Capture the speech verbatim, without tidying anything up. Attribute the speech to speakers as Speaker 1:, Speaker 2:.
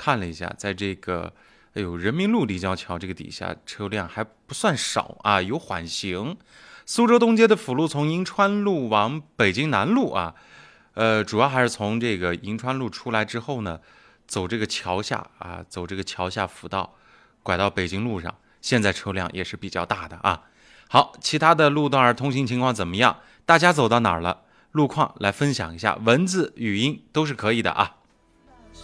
Speaker 1: 看了一下，在这个哎呦人民路立交桥这个底下车辆还不算少啊，有缓行。苏州东街的辅路从银川路往北京南路啊，呃，主要还是从这个银川路出来之后呢，走这个桥下啊，走这个桥下辅道，拐到北京路上，现在车辆也是比较大的啊。好，其他的路段通行情况怎么样？大家走到哪儿了？路况来分享一下，文字、语音都是可以的啊。